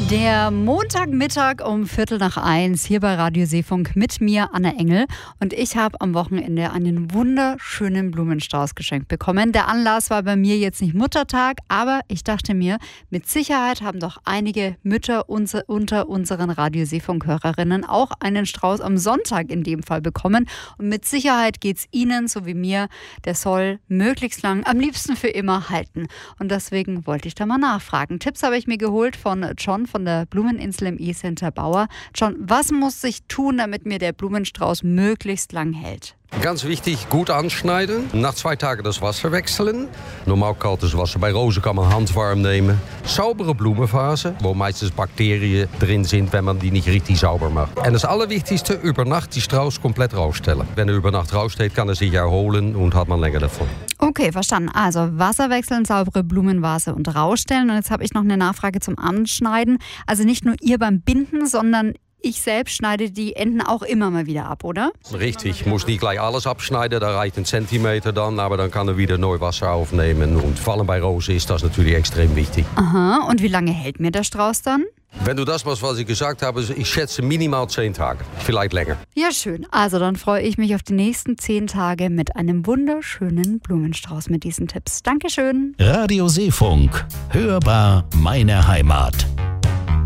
Der Montagmittag um 1:15 hier bei Radio Seefunk mit mir, Anna Engel. Und ich habe am Wochenende einen wunderschönen Blumenstrauß geschenkt bekommen. Der Anlass war bei mir jetzt nicht Muttertag, aber ich dachte mir, mit Sicherheit haben doch einige Mütter unter unseren Radio Seefunk-Hörerinnen auch einen Strauß am Sonntag in dem Fall bekommen. Und mit Sicherheit geht es Ihnen, so wie mir, der soll möglichst lang, am liebsten für immer halten. Und deswegen wollte ich da mal nachfragen. Tipps habe ich mir geholt von John von der Blumeninsel im E-Center Bauer. John, was muss ich tun, damit mir der Blumenstrauß möglichst lang hält? Ganz wichtig, gut anschneiden. Nach 2 Tagen das Wasser wechseln. Normaal kaltes Wasser. Bei rozen kann man handwarm nehmen. Saubere Blumenvase, wo meistens Bakterien drin sind, wenn man die nicht richtig sauber macht. En das Allerwichtigste, über Nacht die Strauß komplett rausstellen. Wenn über Nacht raussteht, kann sich erholen und hat man länger davon. Okay, verstanden. Also Wasser wechseln, saubere Blumenvase und rausstellen. Und jetzt habe ich noch eine Nachfrage zum Anschneiden. Also nicht nur ihr beim Binden, sondern ich selbst schneide die Enden auch immer mal wieder ab, oder? Richtig, muss nicht gleich alles abschneiden, da reicht 1 Zentimeter dann, aber dann kann wieder neu Wasser aufnehmen. Und vor allem bei Rosen ist das natürlich extrem wichtig. Aha, und wie lange hält mir der Strauß dann? Wenn du das machst, was ich gesagt habe, ich schätze minimal 10 Tage, vielleicht länger. Ja, schön. Also dann freue ich mich auf die nächsten 10 Tage mit einem wunderschönen Blumenstrauß mit diesen Tipps. Dankeschön. Radio Seefunk. Hörbar meine Heimat.